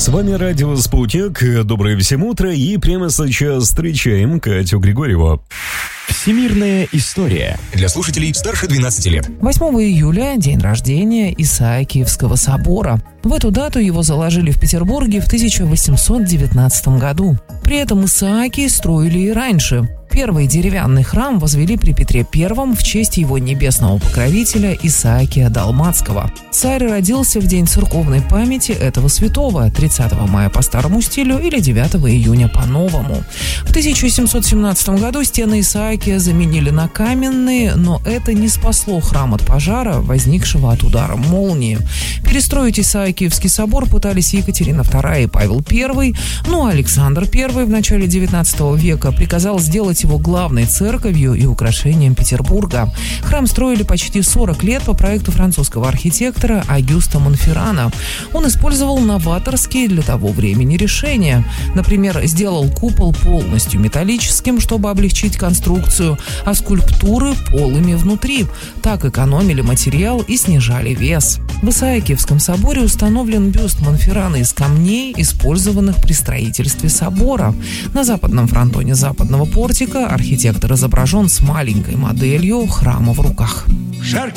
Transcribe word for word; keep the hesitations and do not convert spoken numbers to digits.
С вами радио «Спутник». Доброе всем утро. И прямо сейчас встречаем Катю Григорьеву. Всемирная история для слушателей старше двенадцати лет. восьмого июля – день рождения Исаакиевского собора. В эту дату его заложили в Петербурге в тысяча восемьсот девятнадцатом году. При этом Исаакии строили и раньше. Первый деревянный храм возвели при Петре Первом в честь его небесного покровителя Исаакия Далмацкого. Царь родился в день церковной памяти этого святого, тридцатого мая по старому стилю или девятого июня по новому. В тысяча семьсот семнадцатом году стены Исаакия заменили на каменные, но это не спасло храм от пожара, возникшего от удара молнии. Перестроить Исаакиевский собор пытались Екатерина Вторая и Павел Первый, но Александр Первый в начале девятнадцатого века приказал сделать его главной церковью и украшением Петербурга. Храм строили почти сорок лет по проекту французского архитектора Агюста Монферрана. Он использовал новаторские для того времени решения. Например, сделал купол полностью металлическим, чтобы облегчить конструкцию, а скульптуры полыми внутри. Так экономили материал и снижали вес. В Исаакиевском соборе установлен бюст Монферрана из камней, использованных при строительстве собора. На западном фронтоне западного портика архитектор изображен с маленькой моделью храма в руках.